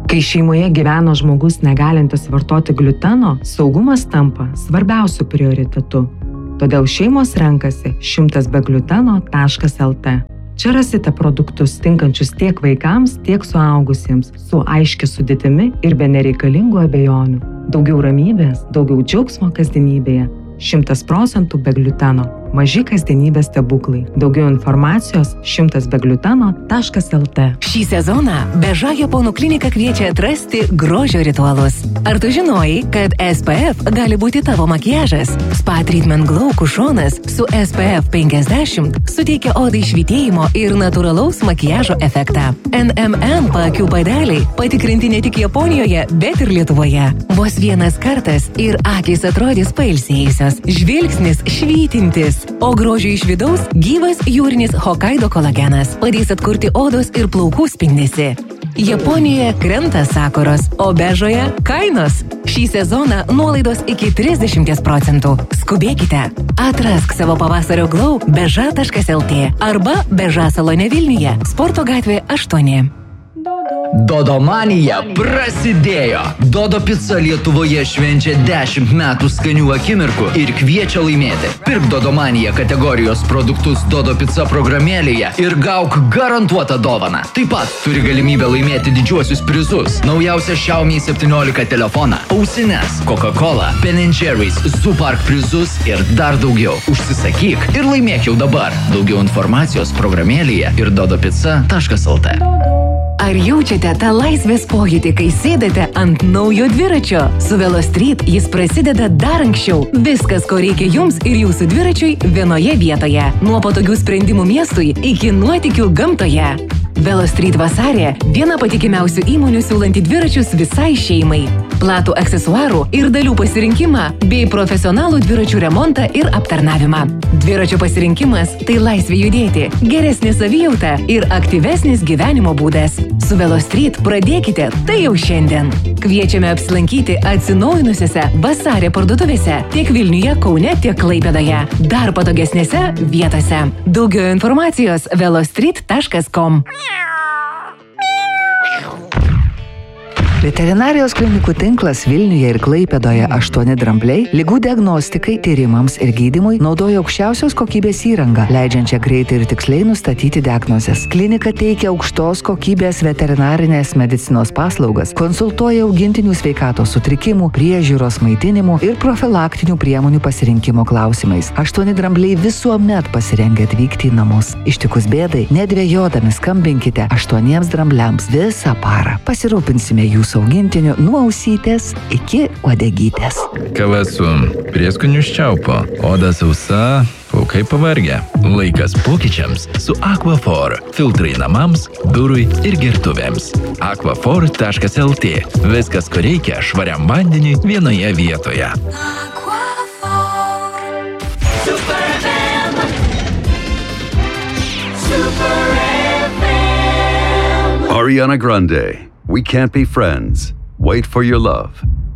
Kai šeimoje gyvena žmogus negalintis vartoti gliuteno, saugumas tampa svarbiausiu prioritetu. Todėl šeimos renkasi 100begliuteno.lt. Čia rasite produktus tinkančius tiek vaikams, tiek suaugusiems, su aiškia sudėtimi ir be nereikalingų abejonių. Daugiau ramybės, daugiau džiaugsmo kasdienybėje. 100% be gliuteno. Maži kasdienybės stebuklai. Daugiau informacijos 100begliuteno.lt. Šį sezoną Beža Japonų klinika kviečia atrasti grožio ritualus. Ar tu žinojai, kad SPF gali būti tavo makiažas? Spa Treatment Glow kušonas su SPF 50 suteikia odai švytėjimo ir natūralaus makiažo efektą. NMN paakių padeliai patikrinti ne tik Japonijoje, bet ir Lietuvoje. Vos vienas kartas ir akys atrodys pailsėjusios, žvilgsnis švytintis. O grožio iš vidaus gyvas jūrinis Hokkaido kolagenas padės atkurti odos ir plaukų spindesį. Japonijoje krenta sakuros, o Bežoje kainos. Šį sezoną nuolaidos iki 30%. Skubėkite. Atrask savo pavasario glow beža.lt arba Beža salone Vilniuje, Sporto gatvė 8. Dodomanija prasidėjo! Dodo Pizza Lietuvoje švenčia 10 metų skanių akimirkų ir kviečia laimėti. Pirk Dodomanija kategorijos produktus Dodo Pizza programėlėje ir gauk garantuotą dovaną. Taip pat turi galimybę laimėti didžiuosius prizus. Naujausią Xiaomi 17 telefoną, ausines, Coca-Cola, Ben & Jerry's, Zoo Park prizus ir dar daugiau. Užsisakyk ir laimėk jau dabar. Daugiau informacijos programėlėje ir dodopizza.lt. Ar jaučiate tą laisvės pojūtį, kai sėdate ant naujo dviračio? Su Velostreet jis prasideda dar anksčiau. Viskas, ko reikia jums ir jūsų dviračiui vienoje vietoje. Nuo patogių sprendimų miestui iki nuotykių gamtoje. Velostreet vasarė – viena patikimiausių įmonių siūlanti dviračius visai šeimai. Platų aksesuarų ir dalių pasirinkimą bei profesionalų dviračių remontą ir aptarnavimą. Dviračio pasirinkimas – tai laisvė judėti, geresnė savijauta ir aktyvesnis gyvenimo būdas. Su Velostreet pradėkite tai jau šiandien. Kviečiame apsilankyti atsinaujinusiose vasarė parduotuvėse tiek Vilniuje, Kaune, tiek Klaipėdoje. Dar patogesnėse vietose. Daugiau informacijos velostreet.com. Veterinarijos klinikų tinklas Vilniuje ir Klaipėdoje 8 drambliai ligų diagnostikai, tyrimams ir gydymui naudoja aukščiausios kokybės įrangą, leidžiančią greitai ir tiksliai nustatyti diagnozes. Klinika teikia aukštos kokybės veterinarinės medicinos paslaugas, konsultuoja augintinių sveikatos sutrikimų, priežiūros, maitinimų ir profilaktinių priemonių pasirinkimo klausimais. 8 drambliai visuomet pasirengę atvykti į namus. Ištikus bėdai, nedvejodami skambinkite 8 drambliams visą parą. Pasirūpinsime jūsų augintinių nuo ausytės iki uodegytės. Kava su prieskoniu iš čiaupo, oda sausa, plaukai pavargę. Laikas pokyčiams su Aquaphor. Filtrai namams, biurui ir gertuvėms. Aquaphor.lt. Viskas, ko reikia švariam vandeniui vienoje vietoje. Ariana Grande, We Can't Be Friends. Wait for Your Love.